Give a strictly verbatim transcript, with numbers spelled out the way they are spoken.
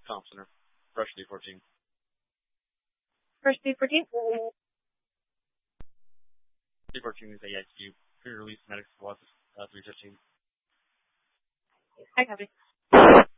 Thompson or Fresh D fourteen. Fresh D fourteen? D fourteen is A I Q. Pre-release medics was uh, three fifteen. I copy.